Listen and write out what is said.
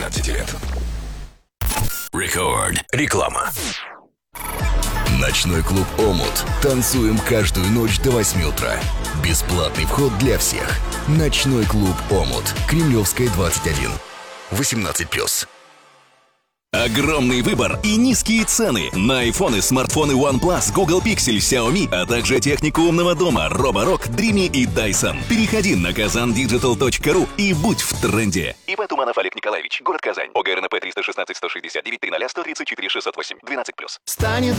13 лет. Рекорд. Реклама. Ночной клуб «Омут». Танцуем каждую ночь до 8 утра. Бесплатный вход для всех. Ночной клуб «Омут». Кремлевская, 21. 18+. Огромный выбор и низкие цены на айфоны, смартфоны OnePlus, Google Pixel, Xiaomi, а также технику умного дома Roborock, Dreamy и Dyson. Переходи на kazandigital.ru и будь в тренде. ИП Туманов Олег Николаевич, город Казань. ОГРНП 316 169 300 134 608 12+. Станет